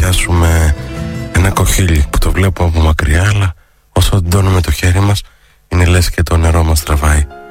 πιάσουμε ένα κοχύλι που το βλέπουμε από μακριά, αλλά όσο εντώνουμε το χέρι μας είναι λες και το νερό μας τραβάει.